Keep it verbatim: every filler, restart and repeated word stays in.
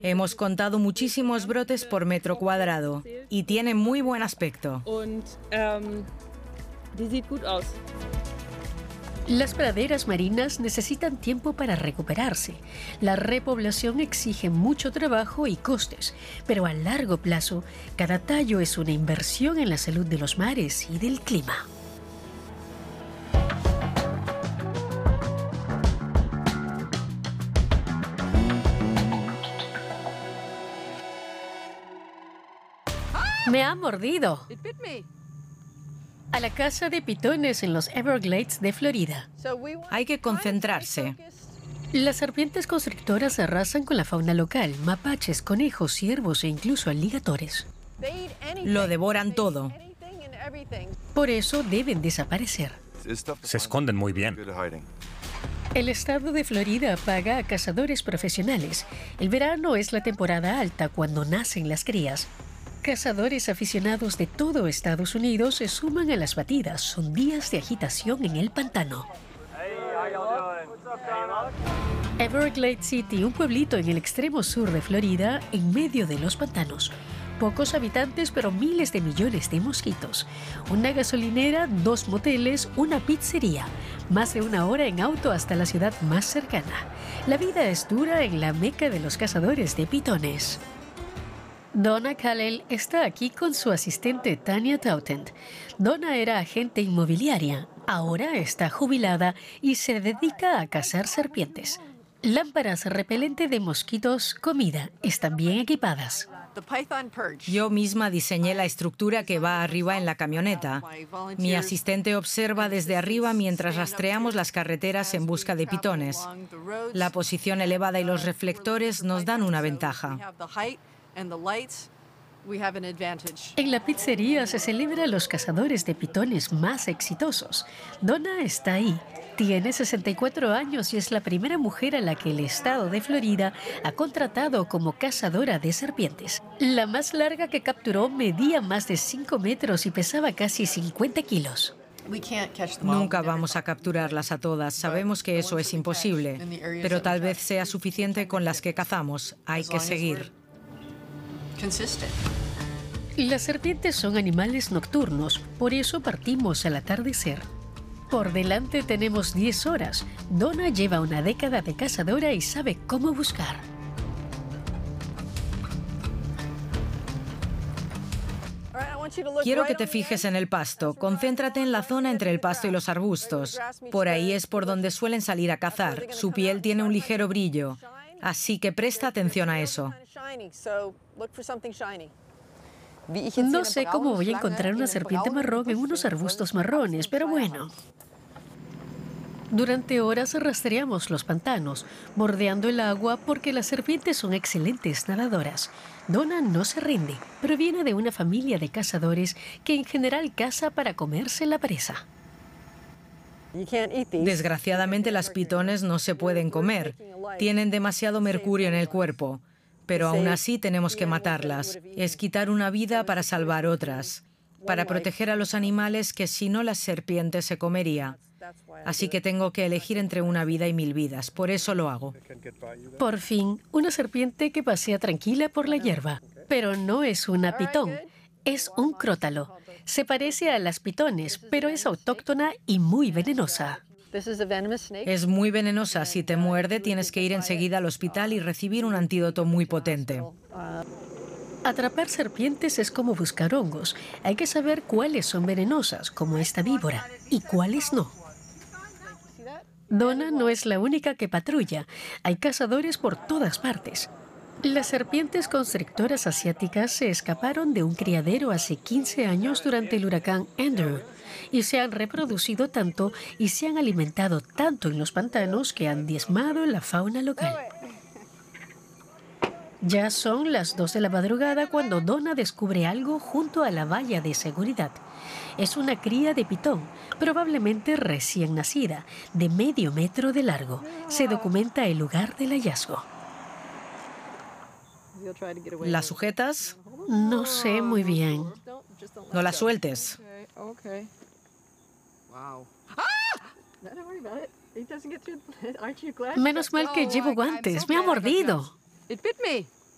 Hemos contado muchísimos brotes por metro cuadrado y tiene muy buen aspecto. Las praderas marinas necesitan tiempo para recuperarse. La repoblación exige mucho trabajo y costes, pero a largo plazo, cada tallo es una inversión en la salud de los mares y del clima. ¡Me ha mordido! A la caza de pitones en los Everglades de Florida. Hay que concentrarse. Las serpientes constrictoras arrasan con la fauna local, mapaches, conejos, ciervos e incluso aligatores. Lo devoran todo. Por eso deben desaparecer. Se esconden muy bien. El estado de Florida paga a cazadores profesionales. El verano es la temporada alta cuando nacen las crías. Cazadores aficionados de todo Estados Unidos se suman a las batidas. Son días de agitación en el pantano. Everglade City, un pueblito en el extremo sur de Florida, en medio de los pantanos. Pocos habitantes, pero miles de millones de mosquitos. Una gasolinera, dos moteles, una pizzería. Más de una hora en auto hasta la ciudad más cercana. La vida es dura en la meca de los cazadores de pitones. Donna Callell está aquí con su asistente Tanya Tautent. Donna era agente inmobiliaria, ahora está jubilada y se dedica a cazar serpientes. Lámparas repelente de mosquitos, comida, están bien equipadas. Yo misma diseñé la estructura que va arriba en la camioneta. Mi asistente observa desde arriba mientras rastreamos las carreteras en busca de pitones. La posición elevada y los reflectores nos dan una ventaja. En la pizzería se celebra a los cazadores de pitones más exitosos. Donna está ahí. Tiene sesenta y cuatro años y es la primera mujer a la que el estado de Florida ha contratado como cazadora de serpientes. La más larga que capturó medía más de cinco metros y pesaba casi cincuenta kilos. Nunca vamos a capturarlas a todas. Sabemos que eso es imposible, pero tal vez sea suficiente con las que cazamos. Hay que seguir. Las serpientes son animales nocturnos, por eso partimos al atardecer. Por delante tenemos diez horas. Donna lleva una década de cazadora y sabe cómo buscar. Quiero que te fijes en el pasto. Concéntrate en la zona entre el pasto y los arbustos. Por ahí es por donde suelen salir a cazar. Su piel tiene un ligero brillo, así que presta atención a eso. No sé cómo voy a encontrar una serpiente marrón en unos arbustos marrones, pero bueno. Durante horas rastreamos los pantanos, bordeando el agua porque las serpientes son excelentes nadadoras. Donna no se rinde, pero viene de una familia de cazadores que en general caza para comerse la presa. Desgraciadamente las pitones no se pueden comer. Tienen demasiado mercurio en el cuerpo. Pero aún así tenemos que matarlas. Es quitar una vida para salvar otras. Para proteger a los animales que si no las serpientes se comería. Así que tengo que elegir entre una vida y mil vidas. Por eso lo hago. Por fin, una serpiente que pasea tranquila por la hierba. Pero no es una pitón. Es un crótalo. Se parece a las pitones, pero es autóctona y muy venenosa. Es muy venenosa. Si te muerde, tienes que ir enseguida al hospital y recibir un antídoto muy potente. Atrapar serpientes es como buscar hongos. Hay que saber cuáles son venenosas, como esta víbora, y cuáles no. Donna no es la única que patrulla. Hay cazadores por todas partes. Las serpientes constrictoras asiáticas se escaparon de un criadero hace quince años durante el huracán Andrew y se han reproducido tanto y se han alimentado tanto en los pantanos que han diezmado la fauna local. Ya son las dos de la madrugada cuando Donna descubre algo junto a la valla de seguridad. Es una cría de pitón, probablemente recién nacida, de medio metro de largo. Se documenta el lugar del hallazgo. ¿La sujetas? No sé muy bien. No la sueltes. Menos mal que llevo guantes. Me ha mordido.